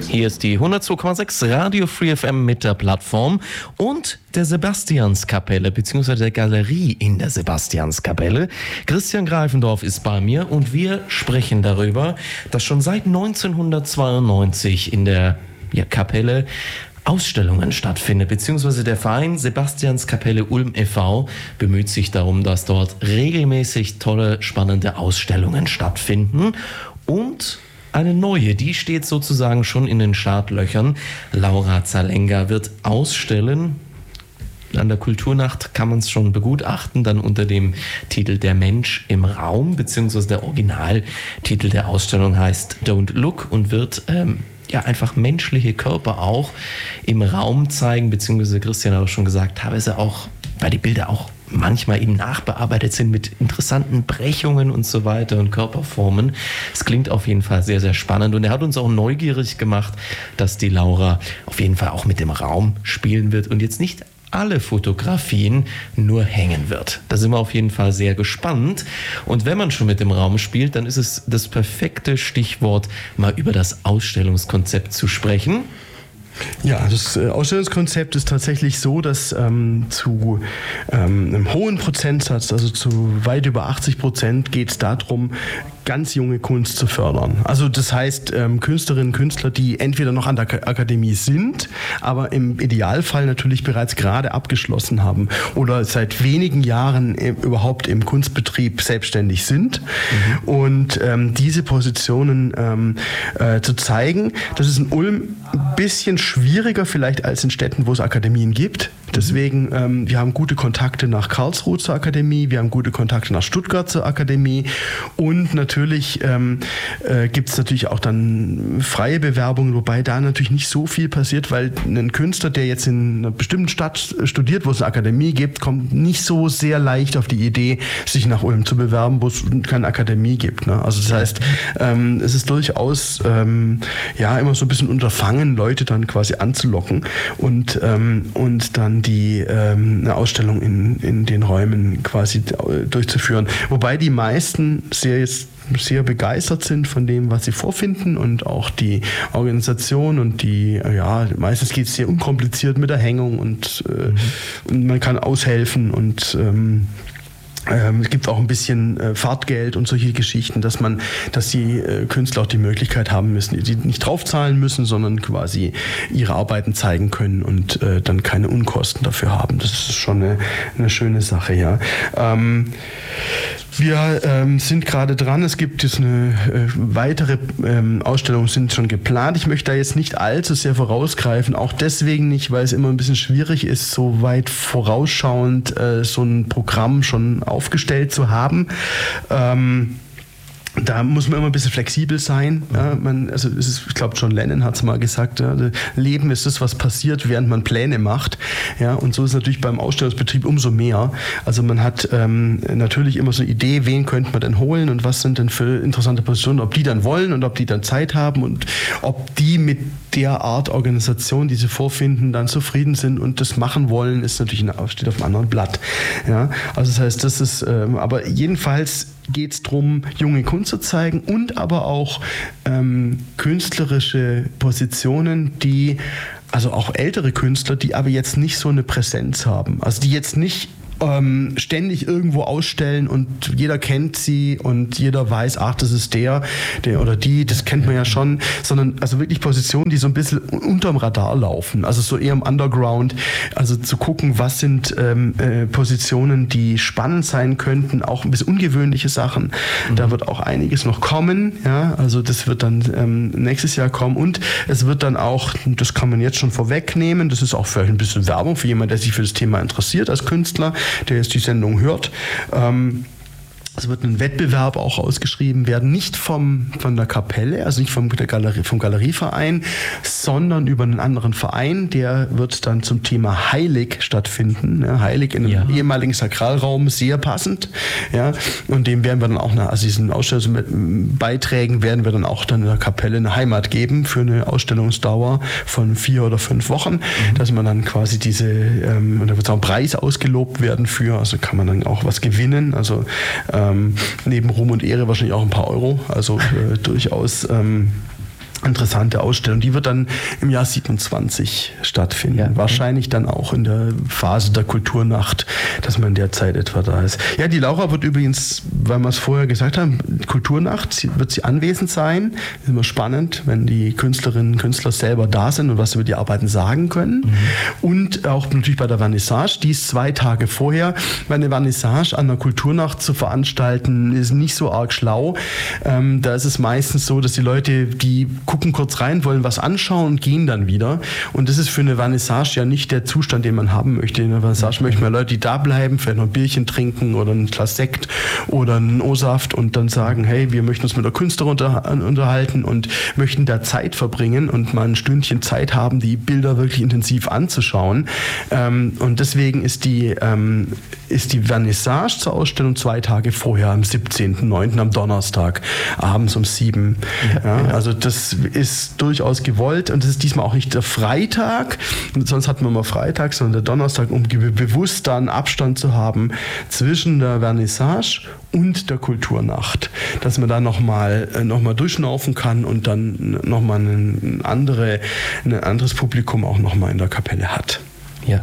Hier ist die 102,6 Radio Free FM mit der Plattform und der Sebastianskapelle bzw. der Galerie in der Sebastianskapelle. Christian Greifendorf ist bei mir und wir sprechen darüber, dass schon seit 1992 in der Kapelle Ausstellungen stattfinden, beziehungsweise der Verein Sebastianskapelle Ulm e.V. bemüht sich darum, dass dort regelmäßig tolle, spannende Ausstellungen stattfinden. Und eine neue, die steht sozusagen schon in den Startlöchern. Laura Zallenga wird ausstellen. An der Kulturnacht kann man es schon begutachten, dann unter dem Titel Der Mensch im Raum, beziehungsweise der Originaltitel der Ausstellung heißt Don't Look und wird einfach menschliche Körper auch im Raum zeigen, beziehungsweise Christian hat auch schon gesagt, teilweise auch, weil die Bilder auch manchmal eben nachbearbeitet sind mit interessanten Brechungen und so weiter und Körperformen. Es klingt auf jeden Fall sehr, sehr spannend und er hat uns auch neugierig gemacht, dass die Laura auf jeden Fall auch mit dem Raum spielen wird und jetzt nicht alle Fotografien nur hängen wird. Da sind wir auf jeden Fall sehr gespannt. Und wenn man schon mit dem Raum spielt, dann ist es das perfekte Stichwort, mal über das Ausstellungskonzept zu sprechen. Ja, das Ausstellungskonzept ist tatsächlich so, dass zu einem hohen Prozentsatz, also zu weit über 80%, geht es darum, ganz junge Kunst zu fördern. Also das heißt, Künstlerinnen und Künstler, die entweder noch an der Akademie sind, aber im Idealfall natürlich bereits gerade abgeschlossen haben oder seit wenigen Jahren überhaupt im Kunstbetrieb selbstständig sind. Und diese Positionen zu zeigen, das ist in Ulm ein bisschen schwieriger vielleicht als in Städten, wo es Akademien gibt. Deswegen, wir haben gute Kontakte nach Karlsruhe zur Akademie, wir haben gute Kontakte nach Stuttgart zur Akademie und natürlich gibt es natürlich auch dann freie Bewerbungen, wobei da natürlich nicht so viel passiert, weil ein Künstler, der jetzt in einer bestimmten Stadt studiert, wo es eine Akademie gibt, kommt nicht so sehr leicht auf die Idee, sich nach Ulm zu bewerben, wo es keine Akademie gibt. Ne? Also das heißt, es ist durchaus immer so ein bisschen Unterfangen, Leute dann quasi anzulocken und dann eine Ausstellung in den Räumen quasi durchzuführen. Wobei die meisten sehr begeistert sind von dem, was sie vorfinden und auch die Organisation und meistens geht es sehr unkompliziert mit der Hängung und man kann aushelfen und es gibt auch ein bisschen Fahrtgeld und solche Geschichten, dass die Künstler auch die Möglichkeit haben müssen, die nicht draufzahlen müssen, sondern quasi ihre Arbeiten zeigen können und dann keine Unkosten dafür haben. Das ist schon eine schöne Sache, ja. Wir sind gerade dran, es gibt jetzt weitere Ausstellungen sind schon geplant. Ich möchte da jetzt nicht allzu sehr vorausgreifen, auch deswegen nicht, weil es immer ein bisschen schwierig ist, so weit vorausschauend so ein Programm schon aufgestellt zu haben. Da muss man immer ein bisschen flexibel sein. Ja, ich glaube, John Lennon hat es mal gesagt, ja, Leben ist das, was passiert, während man Pläne macht. Ja, und so ist es natürlich beim Ausstellungsbetrieb umso mehr. Also man hat natürlich immer so eine Idee, wen könnte man denn holen und was sind denn für interessante Positionen, ob die dann wollen und ob die dann Zeit haben und ob die mit der Art Organisation, die sie vorfinden, dann zufrieden sind und das machen wollen, ist natürlich steht auf einem anderen Blatt. Ja, also das heißt, das ist, aber jedenfalls geht es darum, junge Kunst zu zeigen und aber auch künstlerische Positionen, also auch ältere Künstler, die aber jetzt nicht so eine Präsenz haben. Also die jetzt nicht ständig irgendwo ausstellen und jeder kennt sie und jeder weiß, ach, das ist der oder die, das kennt man ja schon, sondern also wirklich Positionen, die so ein bisschen unterm Radar laufen, also so eher im Underground, also zu gucken, was sind Positionen, die spannend sein könnten, auch ein bisschen ungewöhnliche Sachen. Da wird auch einiges noch kommen, ja, also das wird dann nächstes Jahr kommen und es wird dann auch, das kann man jetzt schon vorwegnehmen, das ist auch vielleicht ein bisschen Werbung für jemanden, der sich für das Thema interessiert als Künstler, der jetzt die Sendung hört. Es wird ein Wettbewerb auch ausgeschrieben werden, nicht von der Kapelle, also nicht vom Galerieverein, sondern über einen anderen Verein. Der wird dann zum Thema Heilig stattfinden. Ja, Heilig in einem ehemaligen Sakralraum, sehr passend. Ja, und dem werden wir dann auch, diesen Ausstellungsbeiträgen werden wir dann auch dann in der Kapelle eine Heimat geben für eine Ausstellungsdauer von 4 oder 5 Wochen, dass man dann quasi und da wird auch ein Preis ausgelobt werden also kann man dann auch was gewinnen, also neben Ruhm und Ehre wahrscheinlich auch ein paar Euro, also durchaus interessante Ausstellung. Die wird dann im Jahr 27 stattfinden. Ja. Wahrscheinlich dann auch in der Phase der Kulturnacht, dass man in der Zeit etwa da ist. Ja, die Laura wird übrigens, weil wir es vorher gesagt haben, Kulturnacht, wird sie anwesend sein. Ist immer spannend, wenn die Künstlerinnen und Künstler selber da sind und was über die Arbeiten sagen können. Mhm. Und auch natürlich bei der Vernissage, die ist 2 Tage vorher. Eine Vernissage an der Kulturnacht zu veranstalten, ist nicht so arg schlau. Da ist es meistens so, dass die Leute, die gucken kurz rein, wollen was anschauen und gehen dann wieder. Und das ist für eine Vernissage ja nicht der Zustand, den man haben möchte. In einer Vernissage möchten wir Leute, die da bleiben, vielleicht noch ein Bierchen trinken oder ein Glas Sekt oder einen O-Saft und dann sagen, hey, wir möchten uns mit der Künstlerin unterhalten und möchten da Zeit verbringen und mal ein Stündchen Zeit haben, die Bilder wirklich intensiv anzuschauen. Und deswegen ist die Vernissage zur Ausstellung 2 Tage vorher, am 17.09., am Donnerstag, abends um 7. Ja, also das ist durchaus gewollt und das ist diesmal auch nicht der Freitag, sonst hatten wir mal Freitag, sondern der Donnerstag, um bewusst da einen Abstand zu haben zwischen der Vernissage und der Kulturnacht, dass man da nochmal durchschnaufen kann und dann nochmal ein anderes Publikum auch nochmal in der Kapelle hat. Ja.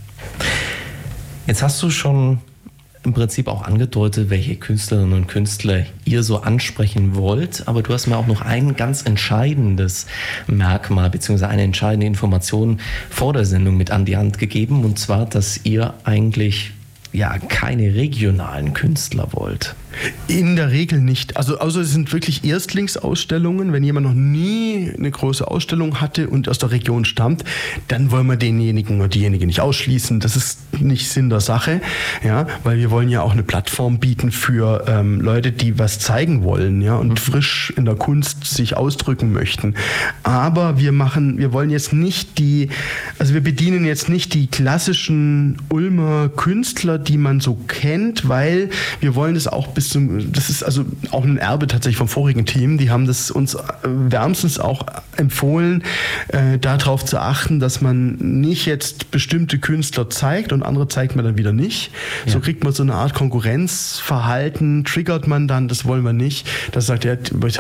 Jetzt hast du schon im Prinzip auch angedeutet, welche Künstlerinnen und Künstler ihr so ansprechen wollt, aber du hast mir auch noch ein ganz entscheidendes Merkmal bzw. eine entscheidende Information vor der Sendung mit an die Hand gegeben, und zwar, dass ihr eigentlich keine regionalen Künstler wollt. In der Regel nicht. Also es sind wirklich Erstlingsausstellungen. Wenn jemand noch nie eine große Ausstellung hatte und aus der Region stammt, dann wollen wir denjenigen oder diejenige nicht ausschließen. Das ist nicht Sinn der Sache, ja, weil wir wollen ja auch eine Plattform bieten für Leute, die was zeigen wollen, ja, und frisch in der Kunst sich ausdrücken möchten. Aber wir wollen jetzt nicht wir bedienen jetzt nicht die klassischen Ulmer Künstler, die man so kennt, weil wir wollen das auch das ist also auch ein Erbe tatsächlich vom vorigen Team. Die haben das uns wärmstens auch empfohlen, darauf zu achten, dass man nicht jetzt bestimmte Künstler zeigt und andere zeigt man dann wieder nicht. Ja. So kriegt man so eine Art Konkurrenzverhalten, triggert man dann, das wollen wir nicht. Das sagt der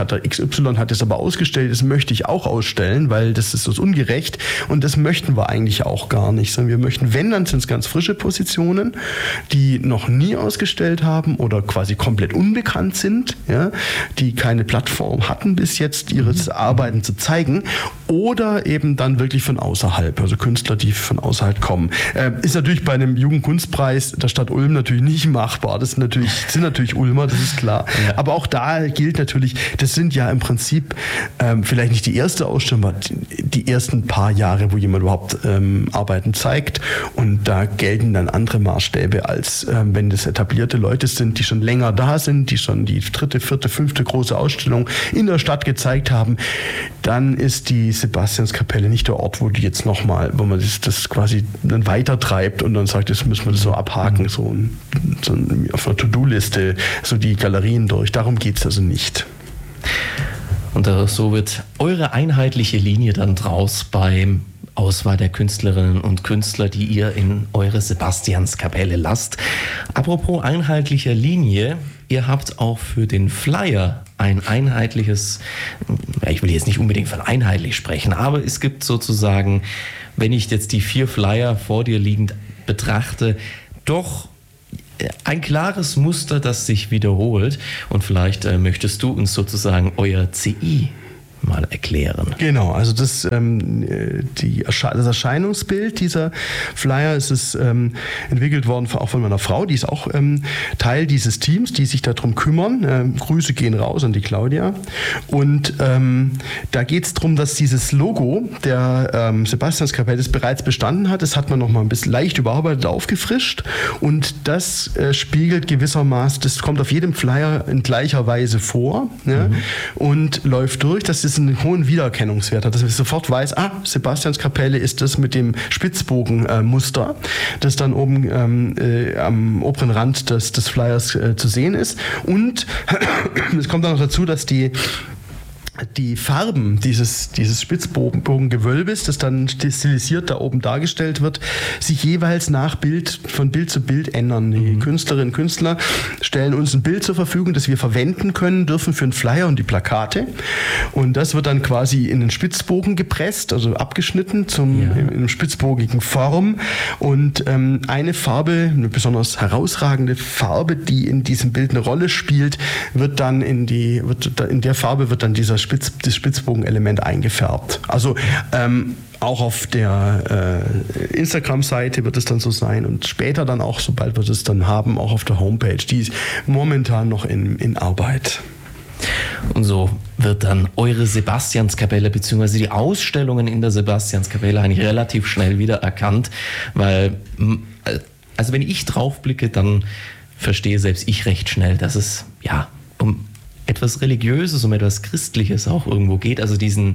XY hat das aber ausgestellt, das möchte ich auch ausstellen, weil das ist so ungerecht und das möchten wir eigentlich auch gar nicht, sondern wir möchten, wenn, dann sind es ganz frische Positionen, die noch nie ausgestellt haben oder quasi komplett unbekannt sind, ja, die keine Plattform hatten bis jetzt, ihre Arbeiten zu zeigen, oder eben dann wirklich von außerhalb, also Künstler, die von außerhalb kommen. Ist natürlich bei einem Jugendkunstpreis der Stadt Ulm natürlich nicht machbar. Das sind natürlich Ulmer, das ist klar. Ja. Aber auch da gilt natürlich, das sind ja im Prinzip vielleicht nicht die erste Ausstellung, aber die ersten paar Jahre, wo jemand überhaupt Arbeiten zeigt, und da gelten dann andere Maßstäbe, als wenn das etablierte Leute sind, die schon länger da sind, die schon die 3., 4., 5. große Ausstellung in der Stadt gezeigt haben. Dann ist die Sebastianskapelle nicht der Ort, wo wo man das quasi dann weitertreibt und dann sagt, jetzt müssen wir das so abhaken, so auf einer To-Do-Liste, so die Galerien durch. Darum geht es also nicht. Und so wird eure einheitliche Linie dann draus beim Auswahl der Künstlerinnen und Künstler, die ihr in eure Sebastianskapelle lasst. Apropos einheitlicher Linie, ihr habt auch für den Flyer ein einheitliches, ich will jetzt nicht unbedingt von einheitlich sprechen, aber es gibt sozusagen, wenn ich jetzt die 4 Flyer vor dir liegend betrachte, doch ein klares Muster, das sich wiederholt. Und vielleicht möchtest du uns sozusagen euer CI mal erklären. Genau, also das Erscheinungsbild dieser Flyer ist entwickelt worden, auch von meiner Frau, die ist auch Teil dieses Teams, die sich darum kümmern. Grüße gehen raus an die Claudia. Und da geht es darum, dass dieses Logo der Sebastianskapelle bereits bestanden hat. Das hat man nochmal ein bisschen leicht überarbeitet, aufgefrischt, und das spiegelt gewissermaßen, das kommt auf jedem Flyer in gleicher Weise vor, ja, und läuft durch. Das ist einen hohen Wiedererkennungswert hat, dass man sofort weiß, Sebastianskapelle ist das mit dem Spitzbogenmuster, das dann oben am oberen Rand des Flyers zu sehen ist. Und es kommt dann noch dazu, dass die die Farben dieses Spitzbogengewölbes, das dann stilisiert da oben dargestellt wird, sich jeweils von Bild zu Bild ändern. Die Künstlerinnen und Künstler stellen uns ein Bild zur Verfügung, das wir verwenden können dürfen für einen Flyer und die Plakate. Und das wird dann quasi in den Spitzbogen gepresst, also abgeschnitten in spitzbogigen Form. Und eine Farbe, eine besonders herausragende Farbe, die in diesem Bild eine Rolle spielt, wird dann in der Farbe wird dann das Spitzbogenelement eingefärbt. Also auch auf der Instagram-Seite wird es dann so sein und später dann auch, sobald wir das dann haben, auch auf der Homepage. Die ist momentan noch in Arbeit. Und so wird dann eure Sebastianskapelle bzw. die Ausstellungen in der Sebastianskapelle eigentlich relativ schnell wieder erkannt, weil, also wenn ich drauf blicke, dann verstehe selbst ich recht schnell, dass es um etwas Religiöses, um etwas Christliches auch irgendwo geht. Also diesen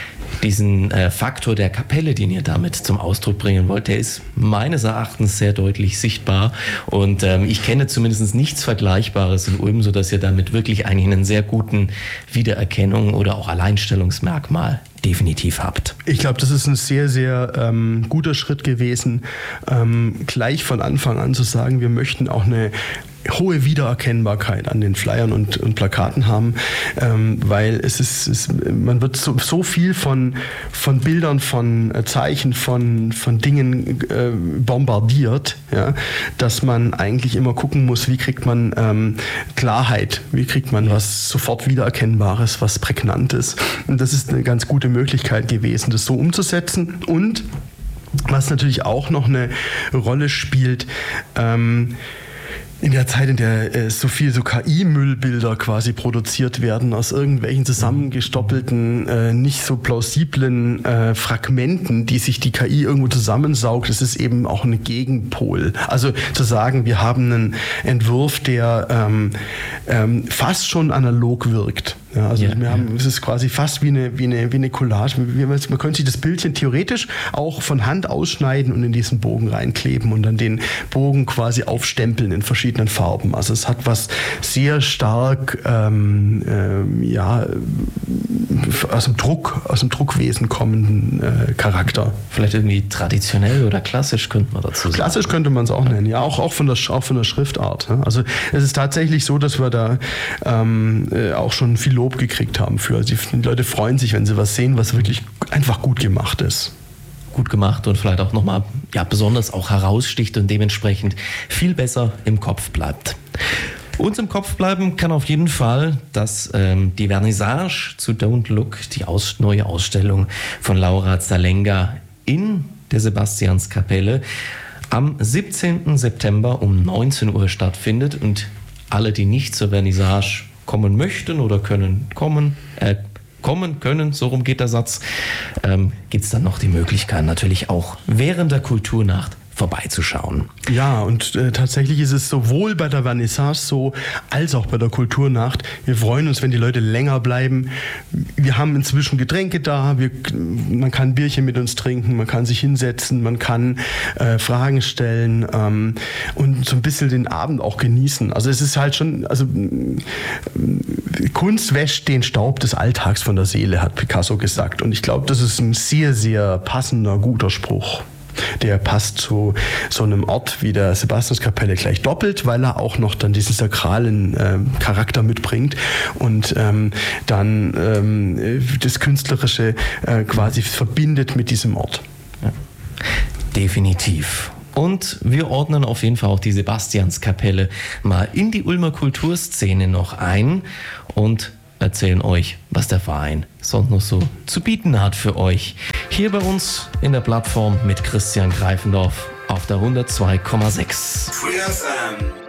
Faktor der Kapelle, den ihr damit zum Ausdruck bringen wollt, der ist meines Erachtens sehr deutlich sichtbar. Und ich kenne zumindest nichts Vergleichbares in Ulm, sodass ihr damit wirklich eigentlich einen sehr guten Wiedererkennung oder auch Alleinstellungsmerkmal definitiv habt. Ich glaube, das ist ein sehr, sehr guter Schritt gewesen, gleich von Anfang an zu sagen, wir möchten auch eine hohe Wiedererkennbarkeit an den Flyern und Plakaten haben, weil man wird so viel von Bildern, von Zeichen, von Dingen bombardiert, ja, dass man eigentlich immer gucken muss, wie kriegt man Klarheit, wie kriegt man was sofort Wiedererkennbares, was Prägnantes. Und das ist eine ganz gute Möglichkeit gewesen, das so umzusetzen. Und was natürlich auch noch eine Rolle spielt, in der Zeit, in der so KI-Müllbilder quasi produziert werden, aus irgendwelchen zusammengestoppelten, nicht so plausiblen Fragmenten, die sich die KI irgendwo zusammensaugt, das ist eben auch ein Gegenpol. Also zu sagen, wir haben einen Entwurf, der fast schon analog wirkt. Ja, also es ist quasi fast wie eine Collage. Man könnte sich das Bildchen theoretisch auch von Hand ausschneiden und in diesen Bogen reinkleben und dann den Bogen quasi aufstempeln in verschiedenen Farben. Also es hat was sehr stark aus dem Druckwesen kommenden Charakter. Vielleicht irgendwie traditionell oder klassisch könnte man dazu sagen. Klassisch könnte man es auch nennen, ja, auch von der Schriftart. Also es ist tatsächlich so, dass wir da auch schon viel Lob gekriegt haben für. Also die Leute freuen sich, wenn sie was sehen, was wirklich einfach gut gemacht ist. Gut gemacht und vielleicht auch nochmal besonders auch heraussticht und dementsprechend viel besser im Kopf bleibt. Uns im Kopf bleiben kann auf jeden Fall, dass die Vernissage zu Don't Look, die neue Ausstellung von Laura Zalenga in der Sebastianskapelle, am 17. September um 19 Uhr stattfindet und alle, die nicht zur Vernissage kommen möchten oder kommen können, so rum geht der Satz, gibt es dann noch die Möglichkeit natürlich auch während der Kulturnacht vorbeizuschauen. Ja, und tatsächlich ist es sowohl bei der Vernissage so, als auch bei der Kulturnacht. Wir freuen uns, wenn die Leute länger bleiben. Wir haben inzwischen Getränke da, man kann ein Bierchen mit uns trinken, man kann sich hinsetzen, man kann Fragen stellen und so ein bisschen den Abend auch genießen. Also es ist halt schon, Kunst wäscht den Staub des Alltags von der Seele, hat Picasso gesagt. Und ich glaube, das ist ein sehr, sehr passender, guter Spruch. Der passt zu so einem Ort wie der Sebastianskapelle gleich doppelt, weil er auch noch dann diesen sakralen Charakter mitbringt und dann das Künstlerische quasi verbindet mit diesem Ort. Ja. Definitiv. Und wir ordnen auf jeden Fall auch die Sebastianskapelle mal in die Ulmer Kulturszene noch ein und erzählen euch, was der Verein sonst noch so zu bieten hat für euch. Hier bei uns in der Plattform mit Christian Greifendorf auf der 102,6.